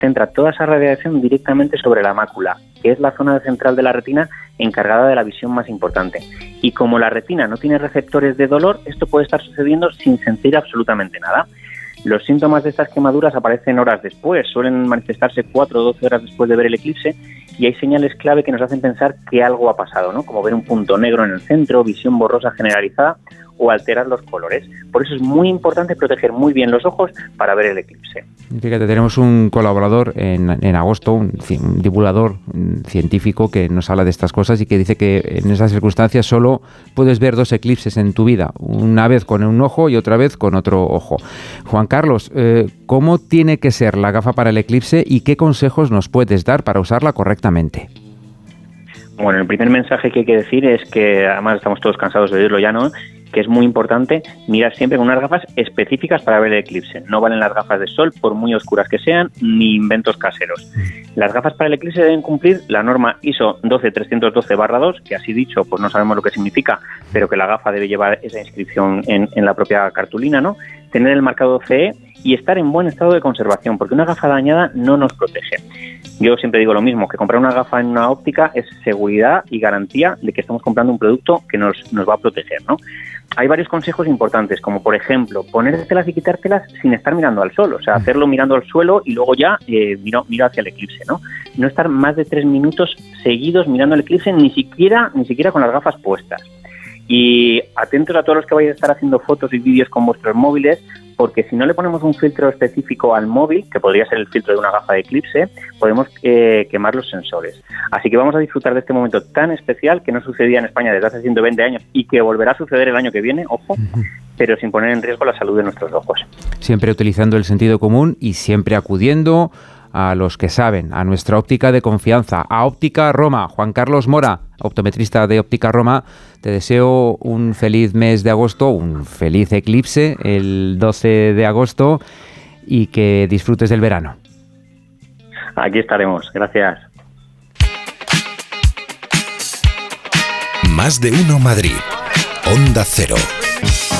centra toda esa radiación directamente sobre la mácula, que es la zona central de la retina encargada de la visión más importante. Y como la retina no tiene receptores de dolor, esto puede estar sucediendo sin sentir absolutamente nada. Los síntomas de estas quemaduras aparecen horas después, suelen manifestarse 4 o 12 horas después de ver el eclipse, y hay señales clave que nos hacen pensar que algo ha pasado, ¿no? Como ver un punto negro en el centro, visión borrosa generalizada o alterar los colores. Por eso es muy importante proteger muy bien los ojos para ver el eclipse. Fíjate, tenemos un colaborador en agosto, un divulgador científico que nos habla de estas cosas y que dice que en esas circunstancias solo puedes ver 2 eclipses en tu vida, una vez con un ojo y otra vez con otro ojo. Juan Carlos, ¿cómo tiene que ser la gafa para el eclipse y qué consejos nos puedes dar para usarla correctamente? Bueno, el primer mensaje que hay que decir es que, además estamos todos cansados de oírlo ya, ¿no?, que es muy importante mirar siempre con unas gafas específicas para ver el eclipse. No valen las gafas de sol, por muy oscuras que sean, ni inventos caseros. Las gafas para el eclipse deben cumplir la norma ISO 12312/2, que así dicho, pues no sabemos lo que significa, pero que la gafa debe llevar esa inscripción en la propia cartulina, ¿no? Tener el marcado CE y estar en buen estado de conservación, porque una gafa dañada no nos protege. Yo siempre digo lo mismo, que comprar una gafa en una óptica es seguridad y garantía de que estamos comprando un producto que nos va a proteger, ¿no? Hay varios consejos importantes, como por ejemplo, ponértelas y quitártelas sin estar mirando al sol, o sea, hacerlo mirando al suelo y luego ya miro hacia el eclipse, ¿no? No estar más de 3 minutos seguidos mirando el eclipse, ni siquiera con las gafas puestas. Y atentos a todos los que vais a estar haciendo fotos y vídeos con vuestros móviles, porque si no le ponemos un filtro específico al móvil, que podría ser el filtro de una gafa de eclipse, podemos quemar los sensores. Así que vamos a disfrutar de este momento tan especial que no sucedía en España desde hace 120 años y que volverá a suceder el año que viene, ojo, pero sin poner en riesgo la salud de nuestros ojos. Siempre utilizando el sentido común y siempre acudiendo a los que saben, a nuestra óptica de confianza, a Óptica Roma. Juan Carlos Mora, optometrista de Óptica Roma, te deseo un feliz mes de agosto, un feliz eclipse el 12 de agosto y que disfrutes del verano. Aquí estaremos, gracias. Más de uno Madrid, Onda Cero.